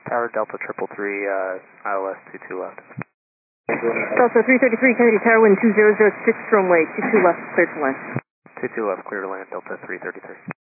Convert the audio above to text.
Tower Delta 333, ILS 22 left. Delta 333, Kennedy Tower, wind 2006, runway 22 left, cleared to land. 22 left, clear to land, Delta 333.